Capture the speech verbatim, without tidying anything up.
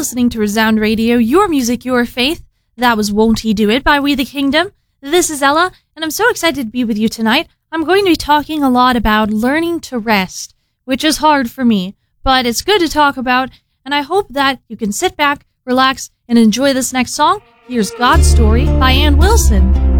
listening to Resound Radio, your music, your faith. That was Won't He Do It by We the Kingdom. This is Ella, and I'm so excited to be with you tonight. I'm going to be talking a lot about learning to rest, which is hard for me, but it's good to talk about, and I hope that you can sit back, relax, and enjoy this next song. Here's God's Story by Ann Wilson.